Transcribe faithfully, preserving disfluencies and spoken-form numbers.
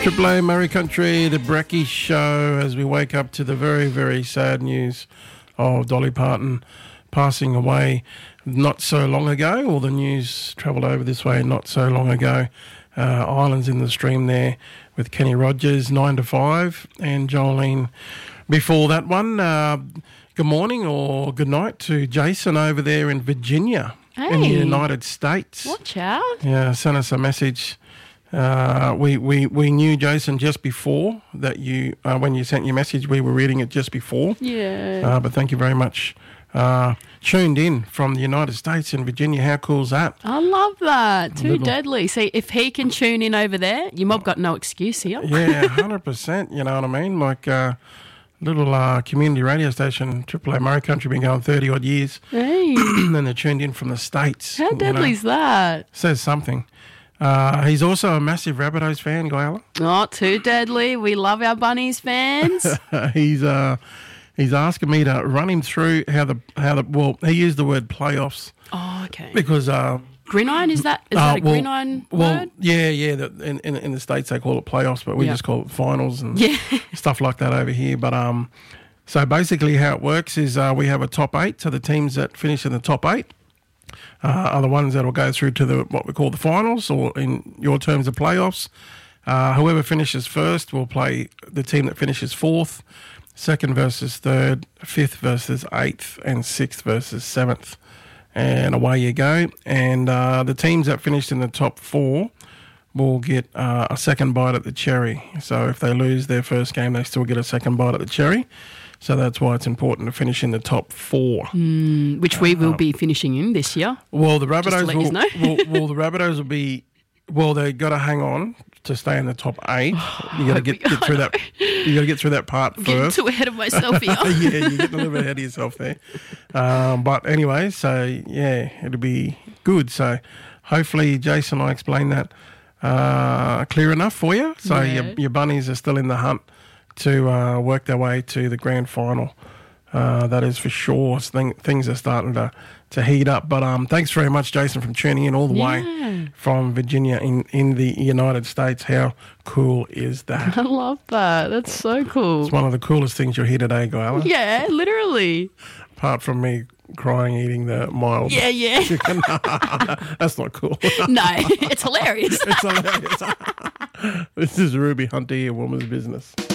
Triple A Murray Country, the Brecky Show, as we wake up to the very, very sad news of Dolly Parton passing away not so long ago, or the news travelled over this way not so long ago. Uh, Islands in the Stream there with Kenny Rogers, nine to five, and Jolene before that one. Uh, good morning or good night to Jason over there in Virginia, hey, in the United States. Watch out. Yeah, sent us a message. Uh, we, we, we knew, Jason, just before that you, uh, when you sent your message, we were reading it just before. Yeah. Uh, but thank you very much. Uh, tuned in from the United States in Virginia. How cool is that? I love that. Too Little- deadly. See, if he can tune in over there, your mob got no excuse here. Yeah, one hundred percent, you know what I mean? Like uh, little uh, community radio station, Triple A Murray Country, been going thirty-odd years. Hey, And then they're tuned in from the States. how you deadly know. is that? Says something. Uh, he's also a massive Rabbitohs fan, Guyala. Not too deadly. We love our Bunnies fans. he's uh, he's asking me to run him through how the how the well he used the word playoffs Oh, okay. because uh, Gridiron, is that is uh, that a well, gridiron well word? yeah yeah the, in, in in the States they call it playoffs, but we Yeah. just call it finals and Yeah. stuff like that over here. But um, so basically how it works is uh, we have a top eight, so the teams that finish in the top eight uh, are the ones that will go through to the what we call the finals, or in your terms, the playoffs. Uh, whoever finishes first will play the team that finishes fourth, second versus third, fifth versus eighth, and sixth versus seventh. And away you go. And uh, the teams that finished in the top four will get uh, a second bite at the cherry. So if they lose their first game, they still get a second bite at the cherry. So that's why it's important to finish in the top four. Mm, which we will be finishing in this year. Well, the Just to Rabbitohs let will, yous know. will, well, the Rabbitohs will be, well, they got to hang on to stay in the top eight. You got to get, get through that. You got to get through that part I'm getting first. too ahead of myself here. yeah, you're getting a little bit ahead of yourself there. Um, but anyway, so yeah, it'll be good. So hopefully, Jason, I explained that uh, clear enough for you. So Yeah. your, your bunnies are still in the hunt to uh, work their way to the grand final. Uh, that is for sure. Thing, things are starting to, to heat up. But um, thanks very much, Jason, from tuning in all the Yeah. way from Virginia in, in the United States. How cool is that? I love that. That's so cool. It's one of the coolest things you'll hear today, Guyla. Yeah, literally. Apart from me crying eating the mild Yeah, yeah. chicken. That's not cool. No, it's hilarious. It's hilarious. This is Ruby Hunter, your woman's business.